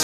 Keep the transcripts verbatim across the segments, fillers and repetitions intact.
ez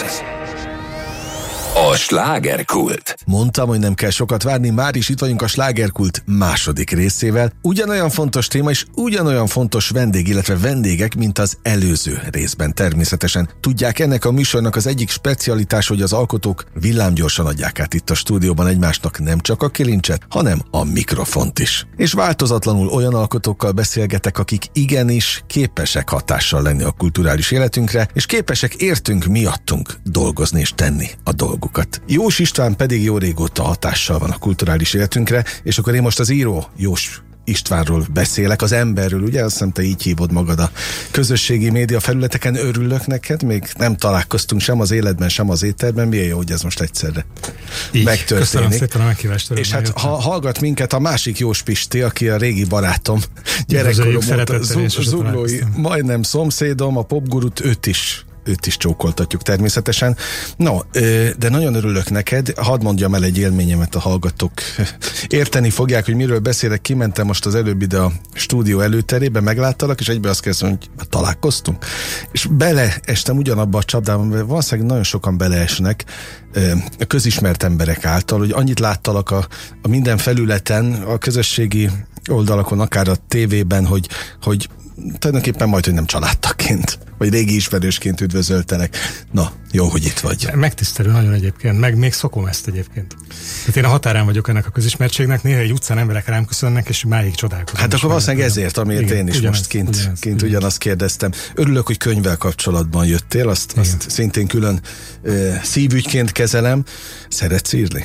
a Slágerkult. Mondtam, hogy nem kell sokat várni, már is itt vagyunk a Slágerkult második részével. Ugyanolyan fontos téma és ugyanolyan fontos vendég, illetve vendégek, mint az előző részben természetesen. Tudják, ennek a műsornak az egyik specialitás, hogy az alkotók villámgyorsan adják át itt a stúdióban egymásnak nem csak a kilincset, hanem a mikrofont is. És változatlanul olyan alkotókkal beszélgetek, akik igenis képesek hatással lenni a kulturális életünkre, és képesek értünk miattunk dolgozni és tenni a dolgukat. Jós István pedig jó régóta hatással van a kulturális életünkre, és akkor én most az író Jós Istvánról beszélek, az emberről, ugye? Azt hiszem, te így hívod magad a közösségi média felületeken. Örülök neked, még nem találkoztunk sem az életben, sem az étterben. Milyen jó, hogy ez most egyszerre így megtörténik. Köszönöm szépen a megkívást. És hát ha hallgat minket a másik Jós Pisti, aki a régi barátom, gyerekkorom óta zuglói, majdnem szomszédom, a popgurut, őt is őt is csókoltatjuk természetesen. No, de nagyon örülök neked, hadd mondjam el egy élményemet, a hallgatók érteni fogják, hogy miről beszélek. Kimentem most az előbb ide a stúdió előterébe, megláttalak, és egyben azt kérdeztem, hogy találkoztunk. És beleestem ugyanabba a csapdában, mert valószínűleg nagyon sokan beleesnek a közismert emberek által, hogy annyit láttalak a, a minden felületen, a közösségi oldalakon, akár a tévében, hogy, hogy tulajdonképpen majd, hogy nem családtaként, vagy régi ismerősként üdvözöltelek. Na, jó, hogy itt vagy. Megtisztelő nagyon egyébként, meg még szokom ezt egyébként. Hát én a határán vagyok ennek a közismertségnek, néha egy utcán emberek rám köszönnek, és máig csodálkozom. Hát akkor valószínűleg ezért, amiért igen, én is ugyanaz, most kint, ugyanaz, kint ugyanaz. ugyanazt kérdeztem. Örülök, hogy könyvvel kapcsolatban jöttél, azt, azt szintén külön uh, szívügyként kezelem. Szeretsz írni?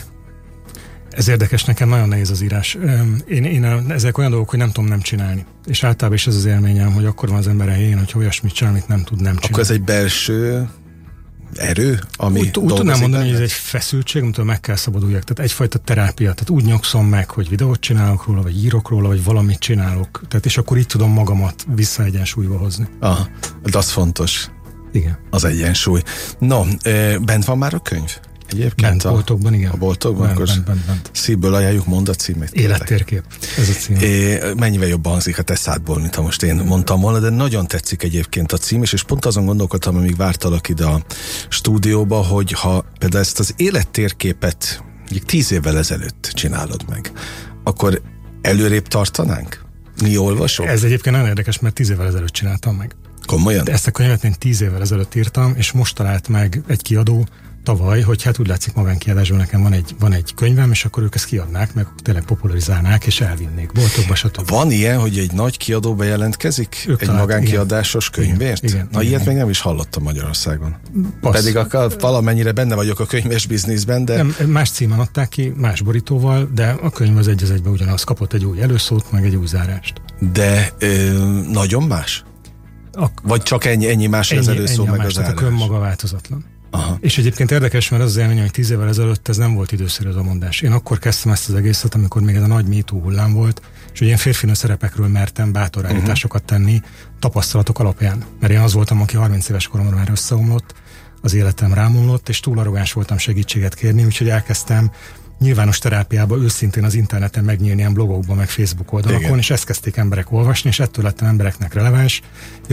Ez érdekes, nekem nagyon nehéz az írás. Én, én ezek olyan dolgok, hogy nem tudom nem csinálni. És általában is ez az élményem, hogy akkor van az ember helyén, hogy olyasmit csinál, amit nem tud nem csinálni. Akkor ez egy belső erő, ami úgy, úgy tudnám mondani, hogy ez egy feszültség, amitől meg kell szabaduljak. Tehát egyfajta terápia. Tehát úgy nyugszom meg, hogy videót csinálok róla, vagy írok róla, vagy valamit csinálok. Tehát és akkor így tudom magamat visszaegyensúlyba hozni. Aha, de az fontos. Igen. Az egyensúly. No, e, bent van már a könyv? Egyébként bent, a boltokban, igen. A boltokban, bent, akkor bent, bent, bent. szívből ajánljuk, mondd a címét. Élettérkép, ez a cím. É, mennyivel jobban hangzik a te szádból, mint ha most én mondtam volna, de nagyon tetszik egyébként a cím, és, és pont azon gondolkodtam, amíg vártalak ide a stúdióba, hogy ha például ezt az élettérképet tíz évvel ezelőtt csinálod meg, akkor előrébb tartanánk? Mi olvasok? Ez egyébként nagyon érdekes, mert tíz évvel ezelőtt csináltam meg. Komolyan? De ezt a könyvet én tíz évvel ezelőtt írtam, és most talált meg egy kiadó tavaly, hogy hát úgy látszik magánkiadásban nekem van egy, van egy könyvem, és akkor ők ezt kiadnák, meg tényleg popularizálnák, és elvinnék boltokba, stb. Van ilyen, hogy egy nagy kiadó bejelentkezik ők egy talált, magánkiadásos igen, könyvért? Igen, Na, igen, ilyet igen. még nem is hallottam Magyarországon. Passz. Pedig akar, valamennyire benne vagyok a könyves bizniszben, de... Nem, más címen adták ki, más borítóval, de a könyv az egy az egyben ugyanaz, kapott egy új előszót, meg egy új zárást. De ö, nagyon más? A, Vagy csak ennyi, ennyi más ennyi, az előszó, meg más, az zárás? Tehát a könyv maga változatlan. Aha. És egyébként érdekes, mert az az élmény, hogy tíz évvel ezelőtt ez nem volt időszerű az a mondás. Én akkor kezdtem ezt az egészet, amikor még ez a nagy MeToo hullám volt, és ugye én férfinő szerepekről mertem bátor állításokat tenni tapasztalatok alapján. Mert én az voltam, aki harminc éves koromra már összeomlott, az életem rámomlott, és túl arrogáns voltam segítséget kérni, úgyhogy elkezdtem nyilvános terápiába őszintén az interneten megnyílni ilyen blogokban, meg Facebook oldalakon, igen. És ezt kezdték emberek olvasni, és ettől lettem embereknek releváns.